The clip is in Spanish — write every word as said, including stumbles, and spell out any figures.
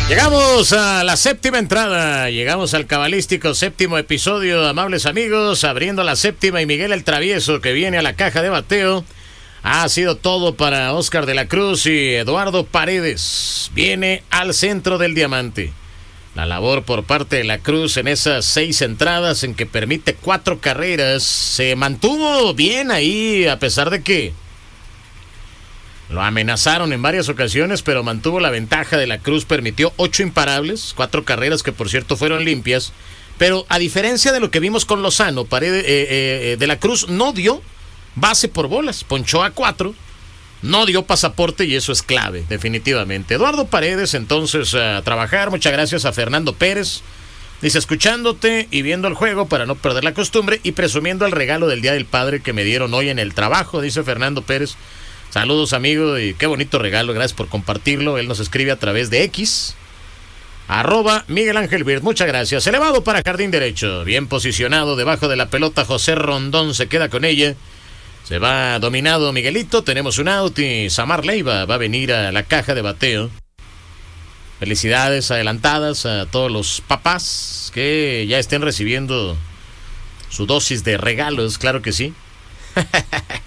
Llegamos a la séptima entrada, llegamos al cabalístico séptimo episodio, amables amigos, abriendo la séptima y Miguel el Travieso que viene a la caja de bateo. Ha sido todo para Oscar de la Cruz y Eduardo Paredes. Viene al centro del diamante. La labor por parte de la Cruz en esas seis entradas en que permite cuatro carreras se mantuvo bien ahí a pesar de que lo amenazaron en varias ocasiones, pero mantuvo la ventaja de la Cruz, permitió ocho imparables, cuatro carreras que por cierto fueron limpias, pero a diferencia de lo que vimos con Lozano, Paredes, eh, eh, de la Cruz no dio base por bolas, ponchó a cuatro, no dio pasaporte y eso es clave, definitivamente. Eduardo Paredes entonces a trabajar, muchas gracias a Fernando Pérez, dice escuchándote y viendo el juego para no perder la costumbre y presumiendo el regalo del Día del Padre que me dieron hoy en el trabajo, dice Fernando Pérez. Saludos amigo y qué bonito regalo, gracias por compartirlo. Él nos escribe a través de X arroba Miguel Ángel Bird, muchas gracias. Elevado para jardín derecho, bien posicionado debajo de la pelota, José Rondón se queda con ella, se va dominado Miguelito, tenemos un out y Samar Leiva va a venir a la caja de bateo. Felicidades adelantadas a todos los papás que ya estén recibiendo su dosis de regalos, claro que sí.